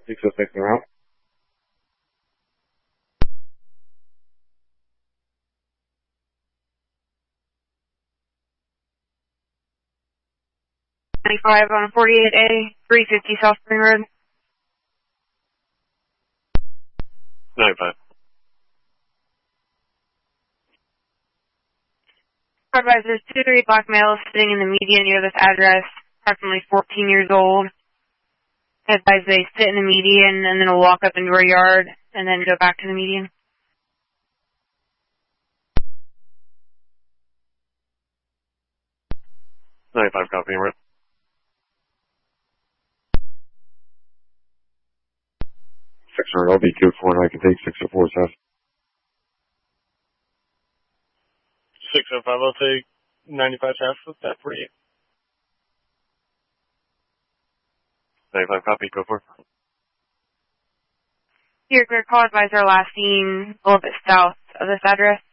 606 en route. On a 48A, 350 South Spring Road. 95. Advise there's 2 to 3 black males sitting in the median near this address, approximately 14 years old. Advise they sit in the median and then will walk up into our yard and then go back to the median. Copy, right. 600, I'll be 2-4, and I can take 604 south. 605, I'll take 95 south with that for you. 95, copy, go for it. Here, clear call. Advise our last seen a little bit south of this address.